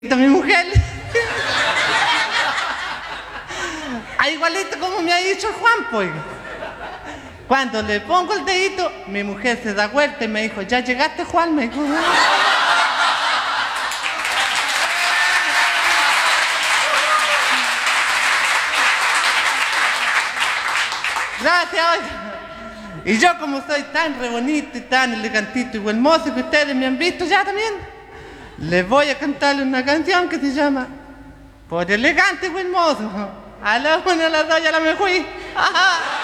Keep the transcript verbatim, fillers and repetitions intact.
Mi mujer. Ah, igualito como me ha dicho el Juan, pues. Cuando le pongo el dedito, mi mujer se da vuelta y me dijo, ¿ya llegaste, Juan? Me dijo. Gracias, oiga. Y yo como soy tan re bonito y tan elegantito y buen mozo que ustedes me han visto ya también, les voy a cantarle una canción que se llama Por elegante y buen mozo, a la una, a las dos ya la me fui.